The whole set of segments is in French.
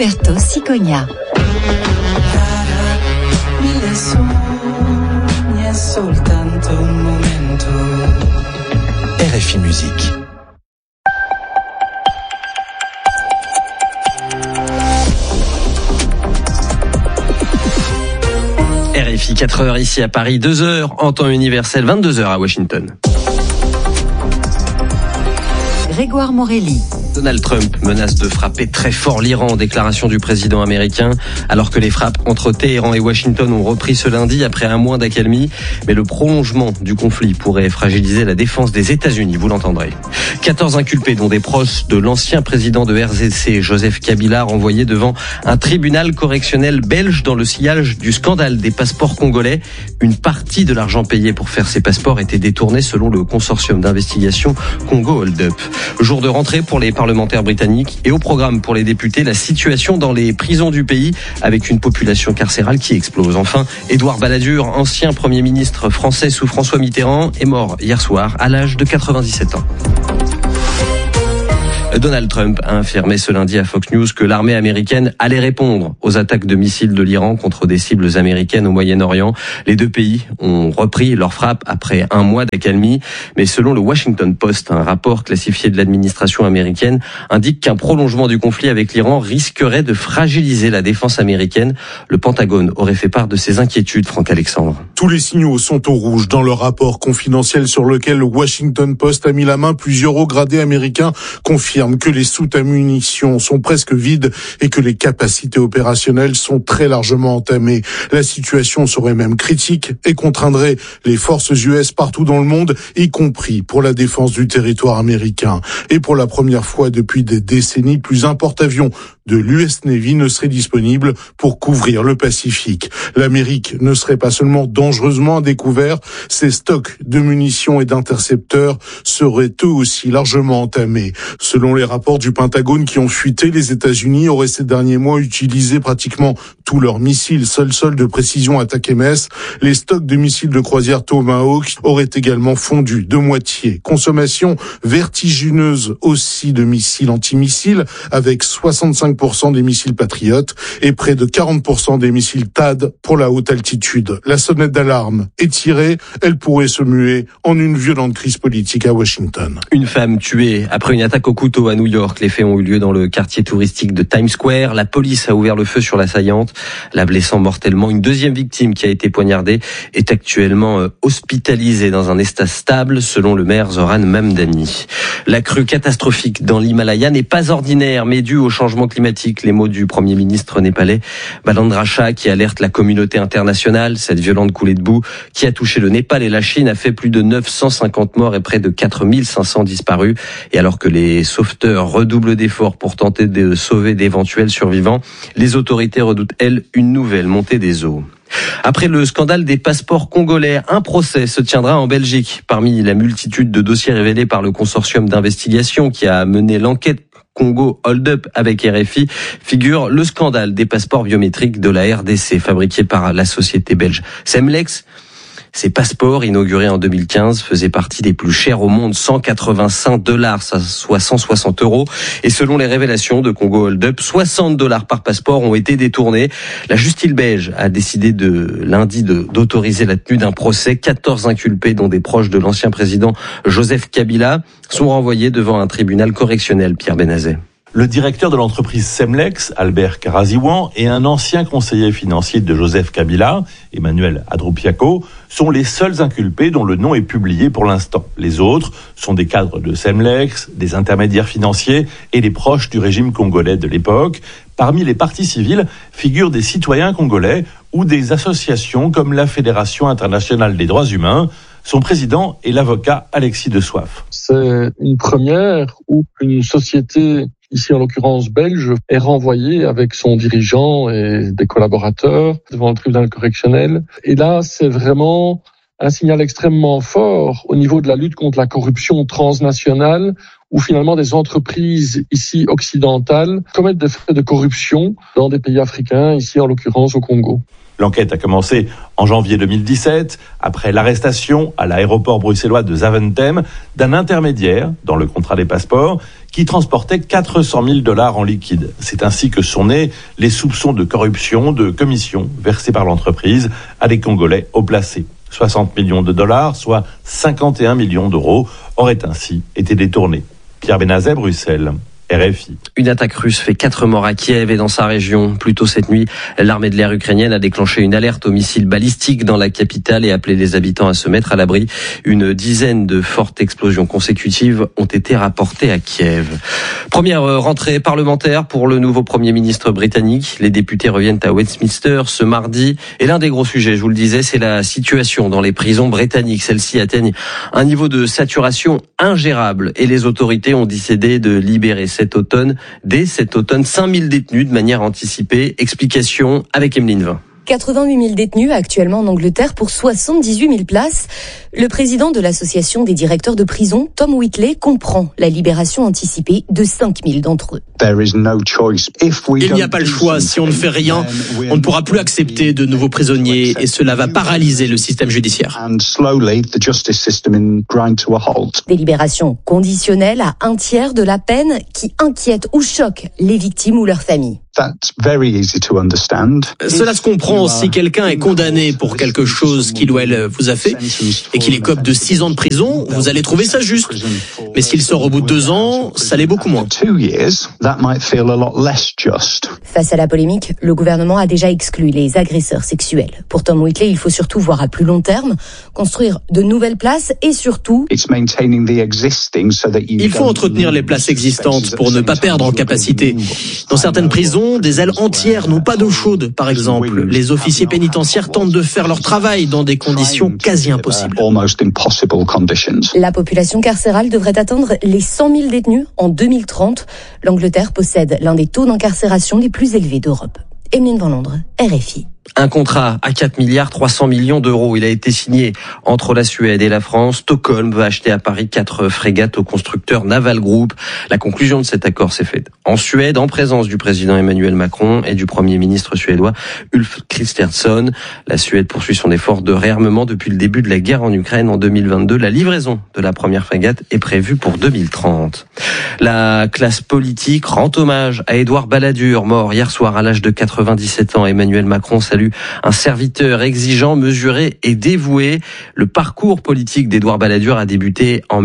Roberto Cicogna. RFI Musique. RFI 4h ici à Paris, 2h en temps universel, 22h à Washington. Grégoire Morelli. Donald Trump menace de frapper très fort l'Iran, déclaration du président américain, alors que les frappes entre Téhéran et Washington ont repris ce lundi après un mois d'accalmie. Mais le prolongement du conflit pourrait fragiliser la défense des États-Unis, vous l'entendrez. 14 inculpés, dont des proches de l'ancien président de RDC, Joseph Kabila, renvoyés devant un tribunal correctionnel belge dans le sillage du scandale des passeports congolais. Une partie de l'argent payé pour faire ces passeports était détournée selon le consortium d'investigation Congo Hold Up. Jour de rentrée pour les parlementaires britanniques et au programme pour les députés, la situation dans les prisons du pays avec une population carcérale qui explose. Enfin, Édouard Balladur, ancien Premier ministre français sous François Mitterrand, est mort hier soir à l'âge de 97 ans. Donald Trump a affirmé ce lundi à Fox News que l'armée américaine allait répondre aux attaques de missiles de l'Iran contre des cibles américaines au Moyen-Orient. Les deux pays ont repris leurs frappes après un mois d'accalmie. Mais selon le Washington Post, un rapport classifié de l'administration américaine indique qu'un prolongement du conflit avec l'Iran risquerait de fragiliser la défense américaine. Le Pentagone aurait fait part de ses inquiétudes, Franck Alexandre. Tous les signaux sont au rouge dans le rapport confidentiel sur lequel le Washington Post a mis la main. Plusieurs hauts gradés américains confirment que les soutes à munitions sont presque vides et que les capacités opérationnelles sont très largement entamées. La situation serait même critique et contraindrait les forces US partout dans le monde, y compris pour la défense du territoire américain. Et pour la première fois depuis des décennies, plus un porte-avions de l'US Navy ne serait disponible pour couvrir le Pacifique. L'Amérique ne serait pas seulement dangereusement à découvert, ses stocks de munitions et d'intercepteurs seraient eux aussi largement entamés. Selon les rapports du Pentagone qui ont fuité, les États-Unis auraient ces derniers mois utilisé pratiquement tous leurs missiles sol-sol de précision Attack-MS. Les stocks de missiles de croisière Tomahawk auraient également fondu de moitié. Consommation vertigineuse aussi de missiles antimissiles, avec 65% des missiles Patriot et près de 40% des missiles THAAD pour la haute altitude. La sonnette d'alarme est tirée, elle pourrait se muer en une violente crise politique à Washington. Une femme tuée après une attaque au couteau à New York. Les faits ont eu lieu dans le quartier touristique de Times Square. La police a ouvert le feu sur l'assaillante, la blessant mortellement. Une deuxième victime qui a été poignardée est actuellement hospitalisée dans un état stable, selon le maire Zoran Mamdani. La crue catastrophique dans l'Himalaya n'est pas ordinaire, mais due au changement climatique. Les mots du Premier ministre népalais Balendra Shah, qui alerte la communauté internationale. Cette violente coulée de boue qui a touché le Népal et la Chine a fait plus de 950 morts et près de 4500 disparus. Et alors que les sauveteurs redoublent d'efforts pour tenter de sauver d'éventuels survivants, les autorités redoutent, elles, une nouvelle montée des eaux. Après le scandale des passeports congolais, un procès se tiendra en Belgique. Parmi la multitude de dossiers révélés par le consortium d'investigation qui a mené l'enquête Congo Hold Up avec RFI, figure le scandale des passeports biométriques de la RDC fabriqués par la société belge Semlex. Ces passeports, inaugurés en 2015, faisaient partie des plus chers au monde, $185, soit 160 €. Et selon les révélations de Congo Hold Up, $60 par passeport ont été détournés. La justice belge a décidé lundi d'autoriser la tenue d'un procès. 14 inculpés, dont des proches de l'ancien président Joseph Kabila, sont renvoyés devant un tribunal correctionnel, Pierre Benazet. Le directeur de l'entreprise Semlex, Albert Karaziwan, et un ancien conseiller financier de Joseph Kabila, Emmanuel Adroupiako, sont les seuls inculpés dont le nom est publié pour l'instant. Les autres sont des cadres de Semlex, des intermédiaires financiers et des proches du régime congolais de l'époque. Parmi les parties civiles figurent des citoyens congolais ou des associations comme la Fédération internationale des droits humains. Son président est l'avocat Alexis de Soif. C'est une première où une société, ici en l'occurrence belge, est renvoyée avec son dirigeant et des collaborateurs devant le tribunal correctionnel. Et là, c'est vraiment un signal extrêmement fort au niveau de la lutte contre la corruption transnationale, où finalement des entreprises ici occidentales commettent des faits de corruption dans des pays africains, ici en l'occurrence au Congo. L'enquête a commencé en janvier 2017, après l'arrestation à l'aéroport bruxellois de Zaventem d'un intermédiaire dans le contrat des passeports qui transportait $400 000 en liquide. C'est ainsi que sont nés les soupçons de corruption de commissions versées par l'entreprise à des Congolais haut placés. 60 millions de dollars, soit 51 millions d'euros, auraient ainsi été détournés. Pierre Benazet, Bruxelles. RFI. Une attaque russe fait 4 morts à Kiev et dans sa région. Plus tôt cette nuit, l'armée de l'air ukrainienne a déclenché une alerte aux missiles balistiques dans la capitale et appelé les habitants à se mettre à l'abri. Une dizaine de fortes explosions consécutives ont été rapportées à Kiev. Première rentrée parlementaire pour le nouveau Premier ministre britannique. Les députés reviennent à Westminster ce mardi. Et l'un des gros sujets, je vous le disais, c'est la situation dans les prisons britanniques. Celles-ci atteignent un niveau de saturation ingérable et les autorités ont décidé de libérer dès cet automne, 5000 détenus de manière anticipée. Explication avec Emeline Vin. 88 000 détenus actuellement en Angleterre pour 78 000 places. Le président de l'association des directeurs de prison, Tom Whitley, comprend la libération anticipée de 5 000 d'entre eux. Il n'y a pas le choix. Si on ne fait rien, on ne pourra plus accepter de nouveaux prisonniers et cela va paralyser le système judiciaire. Des libérations conditionnelles à un tiers de la peine qui inquiètent ou choquent les victimes ou leurs familles. Cela se comprend si quelqu'un est condamné pour quelque chose qu'il ou elle vous a fait et qu'il écope de 6 ans de prison, vous allez trouver ça juste. Mais s'il sort au bout de 2 ans, ça l'est beaucoup moins. Face à la polémique, le gouvernement a déjà exclu les agresseurs sexuels. Pour Tom Whitley, il faut surtout voir à plus long terme, construire de nouvelles places et surtout... Il faut entretenir les places existantes pour ne pas perdre en capacité. Dans certaines prisons, des ailes entières n'ont pas d'eau chaude, par exemple. Les officiers pénitentiaires tentent de faire leur travail dans des conditions quasi impossibles. La population carcérale devrait atteindre les 100 000 détenus en 2030. L'Angleterre possède l'un des taux d'incarcération les plus élevés d'Europe. Emeline Van Londres, RFI. Un contrat à 4,3 milliards d'euros. Il a été signé entre la Suède et la France. Stockholm va acheter à Paris 4 frégates au constructeur Naval Group. La conclusion de cet accord s'est faite en Suède, en présence du président Emmanuel Macron et du Premier ministre suédois Ulf Kristersson. La Suède poursuit son effort de réarmement depuis le début de la guerre en Ukraine en 2022. La livraison de la première frégate est prévue pour 2030. La classe politique rend hommage à Édouard Balladur, mort hier soir à l'âge de 97 ans. Emmanuel Macron salue un serviteur exigeant, mesuré et dévoué. Le parcours politique d'Édouard Balladur a débuté en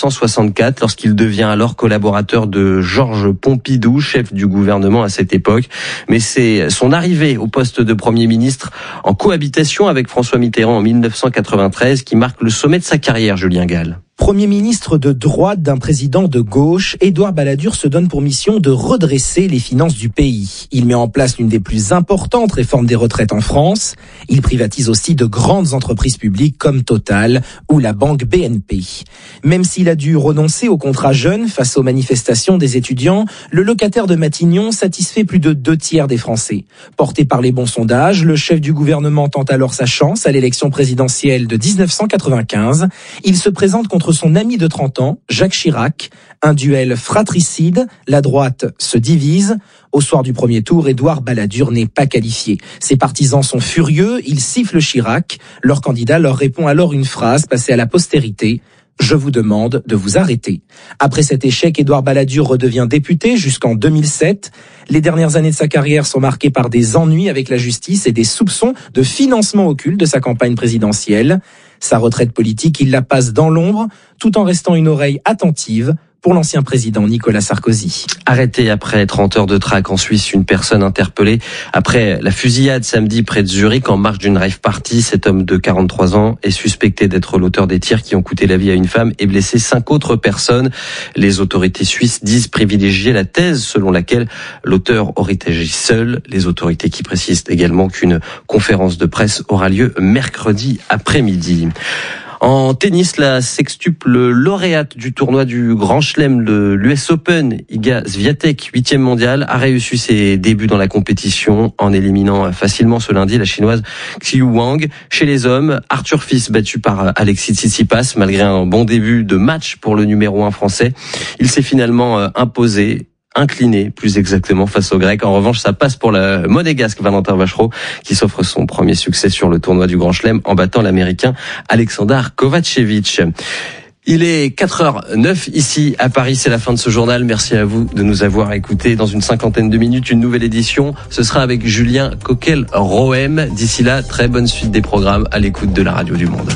1964 lorsqu'il devient alors collaborateur de Georges Pompidou, chef du gouvernement à cette époque. Mais c'est son arrivée au poste de Premier ministre en cohabitation avec François Mitterrand en 1993 qui marque le sommet de sa carrière, Julien Gall. Premier ministre de droite d'un président de gauche, Édouard Balladur se donne pour mission de redresser les finances du pays. Il met en place l'une des plus importantes réformes des retraites en France. Il privatise aussi de grandes entreprises publiques comme Total ou la banque BNP. Même s'il a dû renoncer au contrat jeune face aux manifestations des étudiants, le locataire de Matignon satisfait plus de 2/3 des Français. Porté par les bons sondages, le chef du gouvernement tente alors sa chance à l'élection présidentielle de 1995. Il se présente contre son ami de 30 ans, Jacques Chirac. Un duel fratricide, la droite se divise. Au soir du premier tour, Édouard Balladur n'est pas qualifié. Ses partisans sont furieux, ils sifflent Chirac. Leur candidat leur répond alors une phrase passée à la postérité. Je vous demande de vous arrêter. Après cet échec, Édouard Balladur redevient député jusqu'en 2007. Les dernières années de sa carrière sont marquées par des ennuis avec la justice et des soupçons de financement occulte de sa campagne présidentielle. Sa retraite politique, il la passe dans l'ombre, tout en restant une oreille attentive pour l'ancien président Nicolas Sarkozy. Arrêté après 30 heures de traque en Suisse, une personne interpellée après la fusillade samedi près de Zurich en marge d'une rave party. Cet homme de 43 ans est suspecté d'être l'auteur des tirs qui ont coûté la vie à une femme et blessé 5 autres personnes. Les autorités suisses disent privilégier la thèse selon laquelle l'auteur aurait agi seul. Les autorités qui précisent également qu'une conférence de presse aura lieu mercredi après-midi. En tennis, la sextuple lauréate du tournoi du Grand Chelem de l'US Open, Iga Swiatek, 8e mondiale, a réussi ses débuts dans la compétition en éliminant facilement ce lundi la chinoise Xiu Wang. Chez les hommes, Arthur Fils battu par Alexis Tsitsipas malgré un bon début de match pour le numéro 1 français. Il s'est finalement incliné plus exactement face aux Grecs. En revanche, ça passe pour le monégasque Valentin Vachereau qui s'offre son premier succès sur le tournoi du Grand Chelem en battant l'Américain Alexander Kovacevic. Il est 4h09 ici à Paris, c'est la fin de ce journal. Merci à vous de nous avoir écoutés. Dans une 50aine de minutes, une nouvelle édition. Ce sera avec Julien Coquel-Rohem. D'ici là, très bonne suite des programmes à l'écoute de la radio du Monde.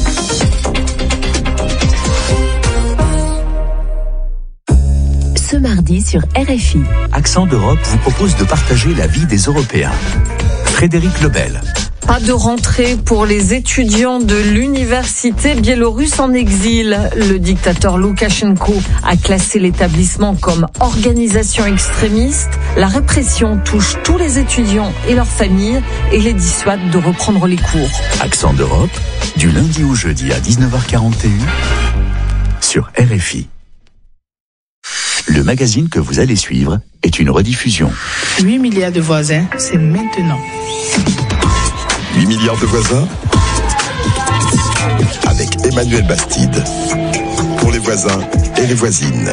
Ce mardi sur RFI. Accent d'Europe vous propose de partager la vie des Européens. Frédéric Lebel. Pas de rentrée pour les étudiants de l'université biélorusse en exil. Le dictateur Loukachenko a classé l'établissement comme organisation extrémiste. La répression touche tous les étudiants et leurs familles et les dissuade de reprendre les cours. Accent d'Europe, du lundi au jeudi à 19h41 sur RFI. Le magazine que vous allez suivre est une rediffusion. 8 milliards de voisins, c'est maintenant. 8 milliards de voisins avec Emmanuel Bastide. Pour les voisins et les voisines.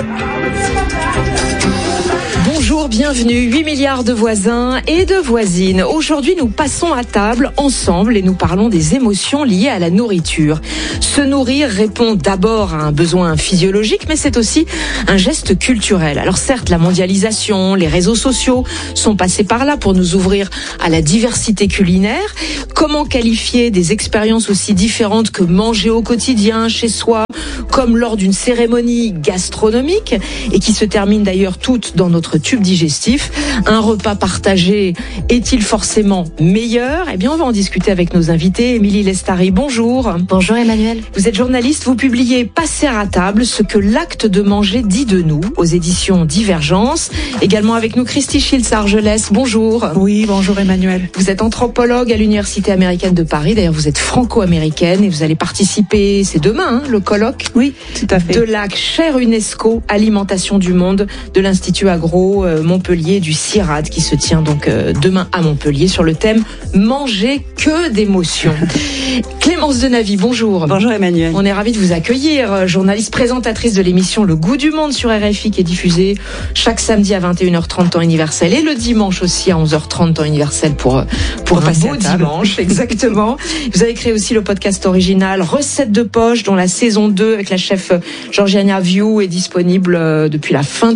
Bonjour, bienvenue, 8 milliards de voisins et de voisines. Aujourd'hui, nous passons à table ensemble et nous parlons des émotions liées à la nourriture. Se nourrir répond d'abord à un besoin physiologique, mais c'est aussi un geste culturel. Alors certes, la mondialisation, les réseaux sociaux sont passés par là pour nous ouvrir à la diversité culinaire. Comment qualifier des expériences aussi différentes que manger au quotidien, chez soi, comme lors d'une cérémonie gastronomique, et qui se termine d'ailleurs toutes dans notre tube digestif. Un repas partagé est-il forcément meilleur ? Eh bien, on va en discuter avec nos invités. Émilie Lestari, bonjour. Bonjour Emmanuel. Vous êtes journaliste, vous publiez Passer à table, ce que l'acte de manger dit de nous, aux éditions Divergence. Également avec nous, Christy Schiltz-Argelès, bonjour. Oui, bonjour Emmanuel. Vous êtes anthropologue à l'Université américaine de Paris. D'ailleurs, vous êtes franco-américaine et vous allez participer, c'est demain, le colloque. Oui, tout à fait. De la chaire UNESCO Alimentation du Monde de l'Institut Agro Montpellier du CIRAD qui se tient donc demain à Montpellier sur le thème Manger que d'émotions. Clémence Denavy, bonjour. Bonjour Emmanuel. On est ravis de vous accueillir, journaliste présentatrice de l'émission Le Goût du Monde sur RFI qui est diffusée chaque samedi à 21h30 temps universel et le dimanche aussi à 11h30 temps universel pour un beau dimanche, exactement. Vous avez créé aussi le podcast original Recettes de poche dont la saison 2 avec la chef Georgiana Viu est disponible depuis la fin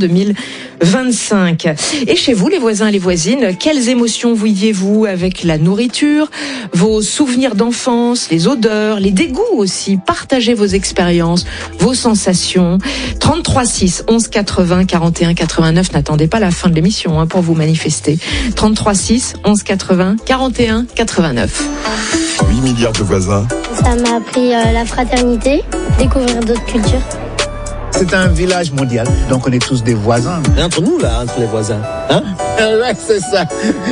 2025. Et chez vous, les voisins et les voisines, quelles émotions viviez-vous avec la nourriture, vos souvenirs d'enfance, les odeurs, les dégoûts aussi? Partagez vos expériences, vos sensations. 33 6 11 80 41 89. N'attendez pas la fin de l'émission pour vous manifester. 33 6 11 80 41 89. 8 milliards de voisins. Ça m'a appris la fraternité, découvrir d'autres cultures. C'est un village mondial, donc on est tous des voisins. Et entre nous, là, entre les voisins. Hein? Ouais, c'est ça.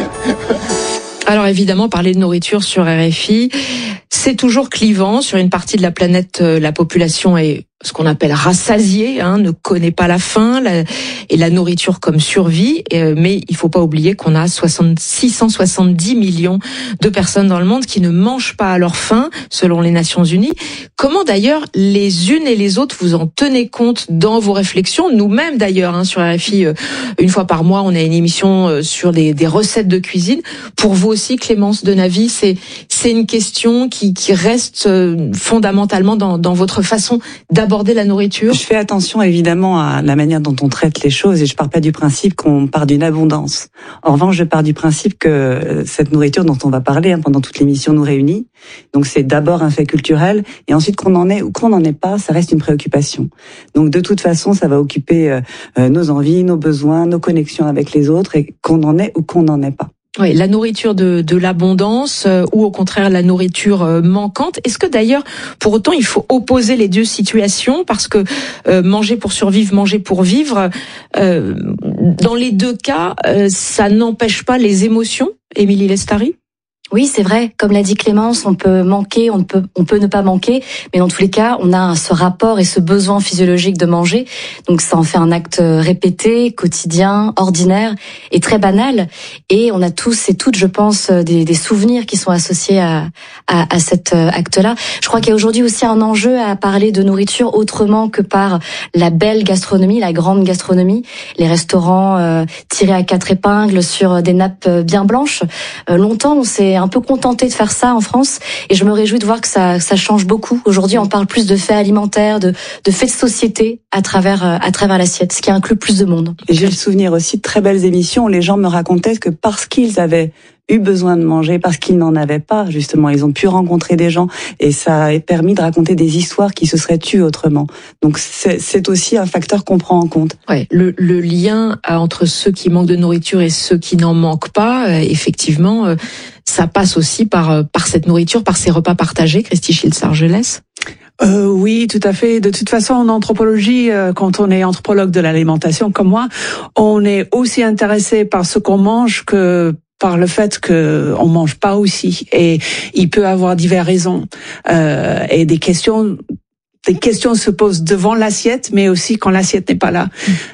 Alors évidemment, parler de nourriture sur RFI, c'est toujours clivant. Sur une partie de la planète, la population est ce qu'on appelle rassasiée, ne connaît pas la faim et la nourriture comme survie. Mais il faut pas oublier qu'on a 670 millions de personnes dans le monde qui ne mangent pas à leur faim, selon les Nations Unies. Comment d'ailleurs les unes et les autres vous en tenez compte dans vos réflexions? Nous-mêmes d'ailleurs, sur RFI, une fois par mois, on a une émission sur des recettes de cuisine. Pour vous aussi, Clémence Denavy, c'est une question qui reste fondamentalement dans votre façon d'aborder la nourriture? Je fais attention évidemment à la manière dont on traite les choses et je pars pas du principe qu'on part d'une abondance. En revanche, je pars du principe que cette nourriture dont on va parler pendant toute l'émission nous réunit. Donc c'est d'abord un fait culturel et ensuite qu'on en ait ou qu'on n'en ait pas, ça reste une préoccupation. Donc de toute façon, ça va occuper nos envies, nos besoins, nos connexions avec les autres et qu'on en ait ou qu'on n'en ait pas. Oui, la nourriture de l'abondance ou au contraire la nourriture manquante. Est-ce que d'ailleurs, pour autant, il faut opposer les deux situations parce que manger pour survivre, manger pour vivre, dans les deux cas, ça n'empêche pas les émotions, Émilie Lestari? Oui, c'est vrai. Comme l'a dit Clémence, on peut manquer, on peut ne pas manquer, mais dans tous les cas, on a ce rapport et ce besoin physiologique de manger. Donc ça en fait un acte répété, quotidien, ordinaire et très banal. Et on a tous et toutes, je pense, des souvenirs qui sont associés à cet acte-là. Je crois qu'il y a aujourd'hui aussi un enjeu à parler de nourriture autrement que par la belle gastronomie, la grande gastronomie, les restaurants tirés à 4 épingles sur des nappes bien blanches. Longtemps, on s'est un peu contenté de faire ça en France, et je me réjouis de voir que ça change beaucoup. Aujourd'hui, on parle plus de faits alimentaires, de faits de société à travers l'assiette, ce qui inclut plus de monde. Et j'ai le souvenir aussi de très belles émissions où les gens me racontaient que parce qu'ils avaient eu besoin de manger, parce qu'ils n'en avaient pas, justement, ils ont pu rencontrer des gens, et ça a permis de raconter des histoires qui se seraient tues autrement. Donc c'est aussi un facteur qu'on prend en compte. Ouais, le lien entre ceux qui manquent de nourriture et ceux qui n'en manquent pas, effectivement, ça passe aussi par cette nourriture, par ces repas partagés. Christy Schiltz-Argelès. Oui, tout à fait. De toute façon, en anthropologie, quand on est anthropologue de l'alimentation comme moi, on est aussi intéressé par ce qu'on mange que par le fait que on mange pas aussi. Et il peut avoir diverses raisons. Et des questions se posent devant l'assiette, mais aussi quand l'assiette n'est pas là.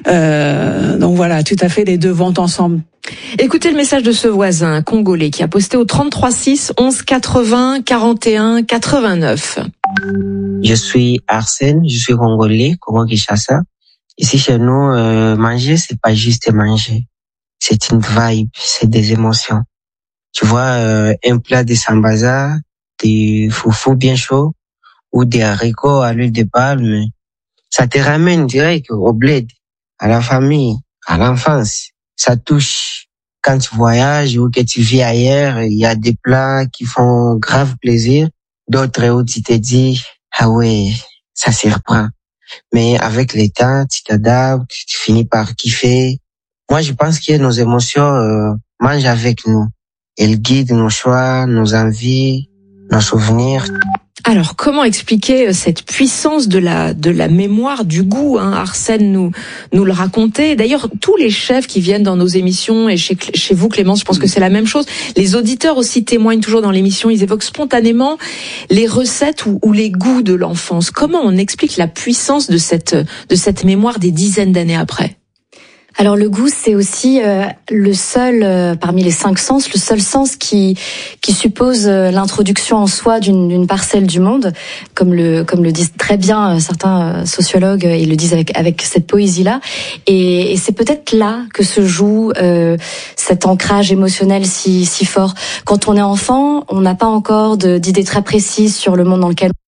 Donc voilà, tout à fait, les deux vont ensemble. Écoutez le message de ce voisin congolais qui a posté au 33 6 11 80 41 89. Je suis Arsène, je suis congolais, Congo-Kinshasa. Ici chez nous, manger, c'est pas juste manger. C'est une vibe, c'est des émotions. Tu vois, un plat de sambaza, des foufou bien chaud, ou des haricots à l'huile de palme, ça te ramène direct au bled, à la famille, à l'enfance. Ça touche. Quand tu voyages ou que tu vis ailleurs, il y a des plats qui font grave plaisir, d'autres où tu te dis, ah ouais, ça s'y reprend. Mais avec le temps, tu t'adaptes, tu finis par kiffer. Moi, je pense que nos émotions mangent avec nous. Elles guident nos choix, nos envies, nos souvenirs. Alors, comment expliquer cette puissance de la mémoire, du goût, hein? Arsène nous le racontait. D'ailleurs, tous les chefs qui viennent dans nos émissions, et chez vous, Clémence, je pense que c'est la même chose. Les auditeurs aussi témoignent toujours dans l'émission. Ils évoquent spontanément les recettes ou les goûts de l'enfance. Comment on explique la puissance de cette mémoire des dizaines d'années après? Alors le goût, c'est aussi le seul parmi les 5 sens, le seul sens qui suppose l'introduction en soi d'une parcelle du monde, comme le disent très bien certains sociologues, ils le disent avec cette poésie-là. Et c'est peut-être là que se joue cet ancrage émotionnel si fort. Quand on est enfant, on n'a pas encore d'idées très précises sur le monde dans lequel